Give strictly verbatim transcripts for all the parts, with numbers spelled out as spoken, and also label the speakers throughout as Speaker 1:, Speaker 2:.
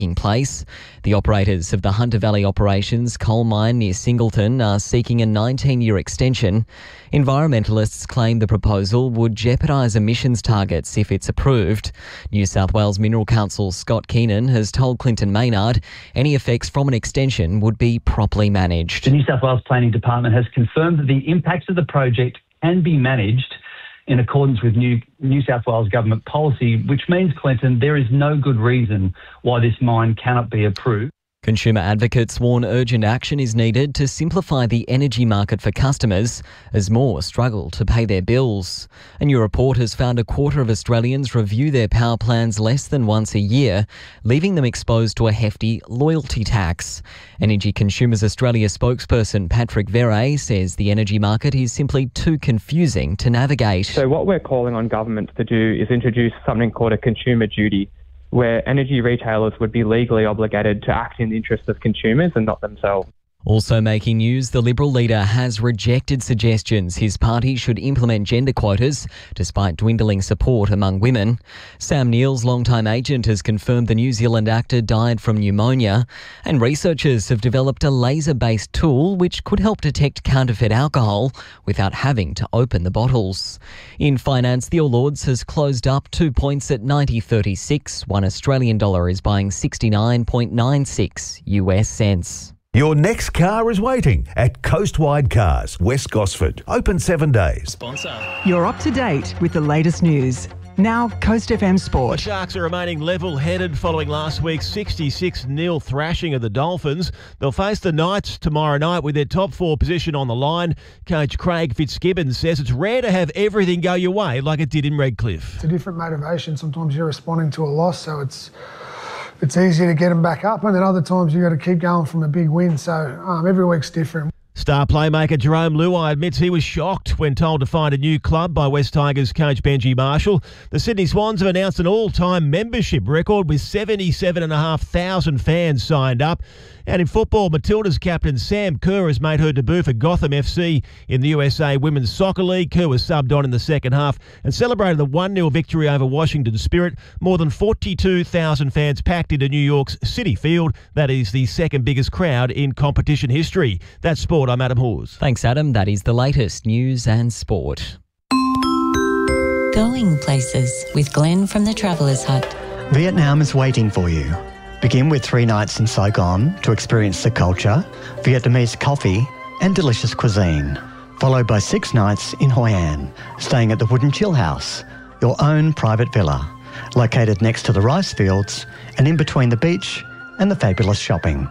Speaker 1: in place. The operators of the Hunter Valley Operations coal mine near Singleton are seeking a nineteen-year extension. Environmentalists claim the proposal would jeopardise emissions targets if it's approved. New South Wales Mineral Council Scott Keenan has told Clinton Maynard any effects from an extension would be properly managed.
Speaker 2: The New South Wales Planning Department has confirmed that the impacts of the project can be managed in accordance with new New South Wales government policy, which means, Clinton, there is no good reason why this mine cannot be approved.
Speaker 1: Consumer advocates warn urgent action is needed to simplify the energy market for customers as more struggle to pay their bills. A new report has found a quarter of Australians review their power plans less than once a year, leaving them exposed to a hefty loyalty tax. Energy Consumers Australia spokesperson Patrick Verret says the energy market is simply too confusing to navigate.
Speaker 3: So what we're calling on governments to do is introduce something called a consumer duty, where energy retailers would be legally obligated to act in the interest of consumers and not themselves.
Speaker 1: Also making news, the Liberal leader has rejected suggestions his party should implement gender quotas despite dwindling support among women. Sam Neill's longtime agent has confirmed the New Zealand actor died from pneumonia, and researchers have developed a laser-based tool which could help detect counterfeit alcohol without having to open the bottles. In finance, the All Ords has closed up two points at ninety thirty-six. One Australian dollar is buying sixty-nine point nine six U S cents.
Speaker 4: Your next car is waiting at Coastwide Cars, West Gosford. Open seven days.
Speaker 5: Sponsor.
Speaker 6: You're up to date with the latest news. Now, Coast F M Sport.
Speaker 5: The Sharks are remaining level-headed following last week's sixty-six nil thrashing of the Dolphins. They'll face the Knights tomorrow night with their top four position on the line. Coach Craig Fitzgibbons says it's rare to have everything go your way like it did in Redcliffe.
Speaker 7: It's a different motivation. Sometimes you're responding to a loss, so it's it's easier to get them back up, and then other times you've got to keep going from a big win. So um, every week's different.
Speaker 5: Star playmaker Jerome Luai admits he was shocked when told to find a new club by West Tigers coach Benji Marshall. The Sydney Swans have announced an all-time membership record with seventy-seven thousand five hundred fans signed up. And in football, Matilda's captain Sam Kerr has made her debut for Gotham F C in the U S A Women's Soccer League. Kerr was subbed on in the second half and celebrated the one nil victory over Washington Spirit. More than forty-two thousand fans packed into New York's Citi Field. That is the second biggest crowd in competition history. That's sport. I'm Adam Hawes.
Speaker 1: Thanks, Adam. That is the latest news and sport.
Speaker 8: Going places with Glenn from the Travellers Hut.
Speaker 9: Vietnam is waiting for you. Begin with three nights in Saigon to experience the culture, Vietnamese coffee and delicious cuisine, followed by six nights in Hoi An, staying at the Wooden Chill House, your own private villa, located next to the rice fields and in between the beach and the fabulous shopping.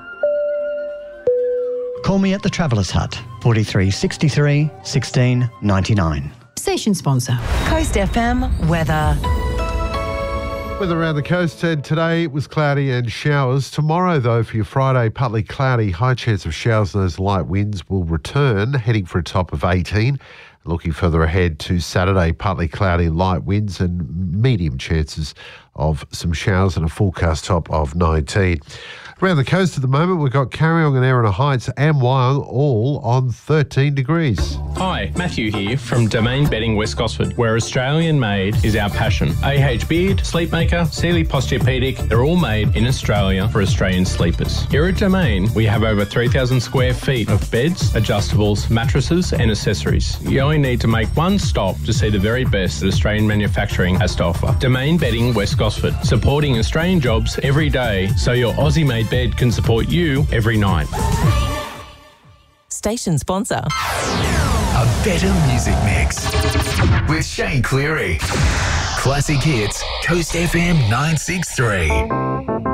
Speaker 9: Call me at the Travellers Hut, forty-three sixty-three, sixteen ninety-nine.
Speaker 6: Station sponsor.
Speaker 8: Coast F M weather.
Speaker 10: Weather around the coast, and today it was cloudy and showers. Tomorrow, though, for your Friday, partly cloudy, high chance of showers, and those light winds will return, heading for a top of eighteen. Looking further ahead to Saturday, partly cloudy, light winds and medium chances of some showers and a forecast top of nineteen. Around the coast at the moment, we've got Kariong and Erina Heights and Wyong all on thirteen degrees.
Speaker 11: Hi, Matthew here from Domain Bedding West Gosford, where Australian made is our passion. A H Beard, Sleepmaker, Sealy Posturepedic, they're all made in Australia for Australian sleepers. Here at Domain, we have over three thousand square feet of beds, adjustables, mattresses and accessories. You only need to make one stop to see the very best that Australian manufacturing has to offer. Domain Bedding West Gosford, supporting Australian jobs every day so your Aussie-made bed can support you every night.
Speaker 8: Station sponsor.
Speaker 12: A better music mix with Shane Cleary. Classic hits, Coast F M nine six three.